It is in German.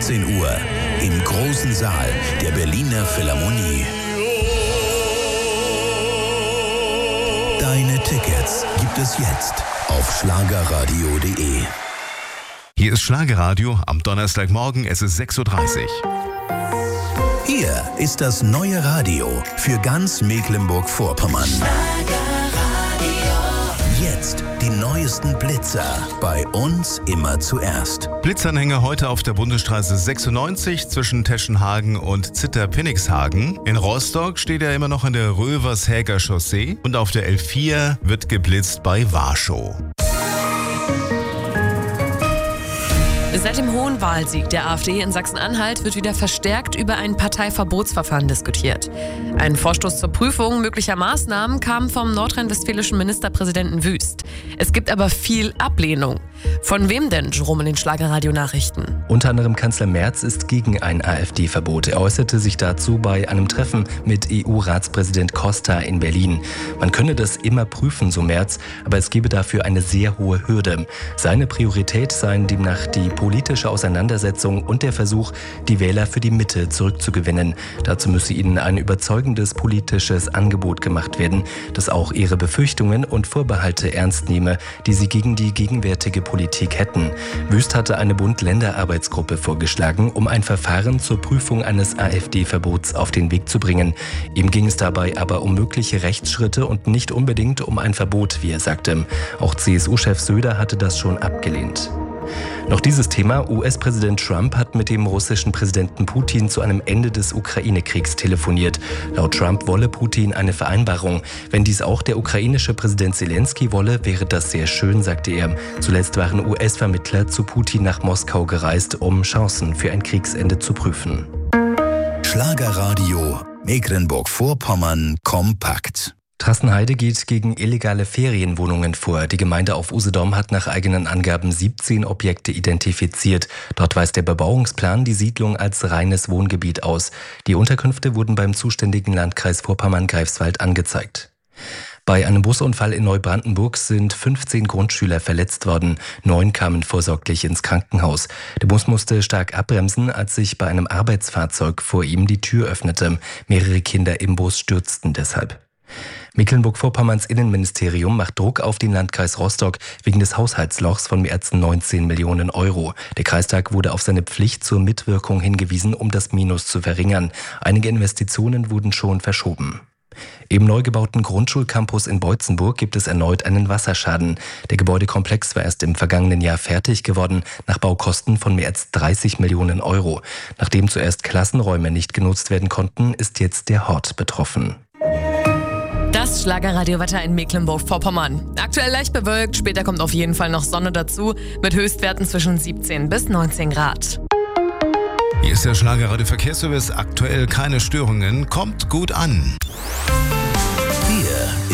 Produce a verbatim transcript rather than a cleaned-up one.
achtzehn Uhr im großen Saal der Berliner Philharmonie. Deine Tickets gibt es jetzt auf schlagerradio punkt de. Hier ist Schlagerradio am Donnerstagmorgen, es ist sechs Uhr dreißig. Hier ist das neue Radio für ganz Mecklenburg-Vorpommern. Jetzt die neuesten Blitzer, bei uns immer zuerst. Blitzanhänger heute auf der Bundesstraße sechsundneunzig zwischen Teschenhagen und Zitter-Pinnigshagen. In Rostock steht er immer noch an der Rövershäger Chaussee und auf der L vier wird geblitzt bei Warschau. Seit dem hohen Wahlsieg der AfD in Sachsen-Anhalt wird wieder verstärkt über ein Parteiverbotsverfahren diskutiert. Ein Vorstoß zur Prüfung möglicher Maßnahmen kam vom nordrhein-westfälischen Ministerpräsidenten Wüst. Es gibt aber viel Ablehnung. Von wem denn, Jerome, in den Schlagerradio-Nachrichten? Unter anderem Kanzler Merz ist gegen ein AfD-Verbot. Er äußerte sich dazu bei einem Treffen mit E U-Ratspräsident Costa in Berlin. Man könne das immer prüfen, so Merz, aber es gebe dafür eine sehr hohe Hürde. Seine Priorität seien demnach die politische Auseinandersetzung und der Versuch, die Wähler für die Mitte zurückzugewinnen. Dazu müsse ihnen ein überzeugendes politisches Angebot gemacht werden, das auch ihre Befürchtungen und Vorbehalte ernst nehme, die sie gegen die gegenwärtige Politik hätten. Wüst hatte eine Bund-Länder-Arbeitsgruppe vorgeschlagen, um ein Verfahren zur Prüfung eines AfD-Verbots auf den Weg zu bringen. Ihm ging es dabei aber um mögliche Rechtsschritte und nicht unbedingt um ein Verbot, wie er sagte. Auch C S U-Chef Söder hatte das schon abgelehnt. Noch dieses Thema. U S-Präsident Trump hat mit dem russischen Präsidenten Putin zu einem Ende des Ukraine-Kriegs telefoniert. Laut Trump wolle Putin eine Vereinbarung. Wenn dies auch der ukrainische Präsident Zelensky wolle, wäre das sehr schön, sagte er. Zuletzt waren U S-Vermittler zu Putin nach Moskau gereist, um Chancen für ein Kriegsende zu prüfen. Schlagerradio Mecklenburg-Vorpommern kompakt. Trassenheide geht gegen illegale Ferienwohnungen vor. Die Gemeinde auf Usedom hat nach eigenen Angaben siebzehn Objekte identifiziert. Dort weist der Bebauungsplan die Siedlung als reines Wohngebiet aus. Die Unterkünfte wurden beim zuständigen Landkreis Vorpommern-Greifswald angezeigt. Bei einem Busunfall in Neubrandenburg sind fünfzehn Grundschüler verletzt worden. Neun kamen vorsorglich ins Krankenhaus. Der Bus musste stark abbremsen, als sich bei einem Arbeitsfahrzeug vor ihm die Tür öffnete. Mehrere Kinder im Bus stürzten deshalb. Mecklenburg-Vorpommerns Innenministerium macht Druck auf den Landkreis Rostock wegen des Haushaltslochs von mehr als neunzehn Millionen Euro. Der Kreistag wurde auf seine Pflicht zur Mitwirkung hingewiesen, um das Minus zu verringern. Einige Investitionen wurden schon verschoben. Im neu gebauten Grundschulcampus in Beutzenburg gibt es erneut einen Wasserschaden. Der Gebäudekomplex war erst im vergangenen Jahr fertig geworden, nach Baukosten von mehr als dreißig Millionen Euro. Nachdem zuerst Klassenräume nicht genutzt werden konnten, ist jetzt der Hort betroffen. Das Schlagerradiowetter in Mecklenburg-Vorpommern. Aktuell leicht bewölkt, später kommt auf jeden Fall noch Sonne dazu, mit Höchstwerten zwischen siebzehn bis neunzehn Grad. Hier ist der Schlagerradio Verkehrsservice. Aktuell keine Störungen. Kommt gut an.